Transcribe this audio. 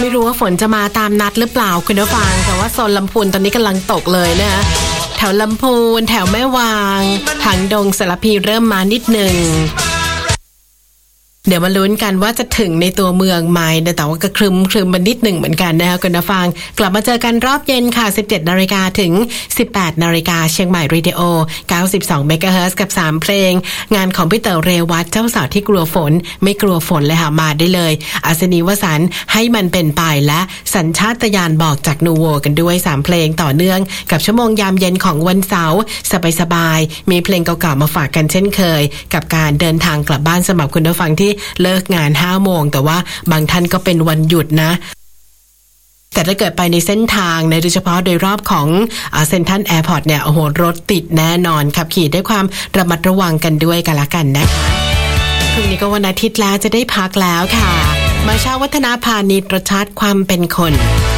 ไม่รู้ว่าฝนจะมาตามนัดหรือเปล่าคุณผู้ฟังแต่ว่าโซนลำพูนตอนนี้กำลังตกเลยนะแถวลำพูนแถวแม่วางหางดงสารพีเริ่มมานิดหนึ่งเดี๋ยวมาลุ้นกันว่าจะถึงในตัวเมืองไหมแต่ว่าก็ครึมมานิดหนึ่งเหมือนกันนะคะคุณผู้ฟังกลับมาเจอกันรอบเย็นค่ะ 17 นาฬิกาถึง 18 นาฬิกาเชียงใหม่เรดิโอ 92 เมกะเฮิรตซ์กับ 3 เพลงงานของพี่เต๋อเรวัตเจ้าสาวที่กลัวฝนไม่กลัวฝนเลยค่ะมาได้เลยอัศนีวสันต์ให้มันเป็นไปและสัญชาตญาณบอกจากนูโวกันด้วย 3 เพลงต่อเนื่องกับชั่วโมงยามเย็นของวันเสาร์สบายๆมีเพลงเก่าๆมาฝากกันเช่นเคยกับการเดินทางกลับบ้านสำหรับคุณผู้ฟังที่เลิกงาน 5 โมงแต่ว่าบางท่านก็เป็นวันหยุดนะแต่ถ้าเกิดไปในเส้นทางโดยเฉพาะโดยรอบของเซ็นทรัลแอร์พอร์ตเนี่ยโอ้โหรถติดแน่นอนขับขี่ด้วยความระมัดระวังกันด้วยกันละกันนะคะพรุ่งนี้ก็วันอาทิตย์แล้วจะได้พักแล้วค่ะมาเช้าวัฒนาพาณิชย์รสชาติความเป็นคน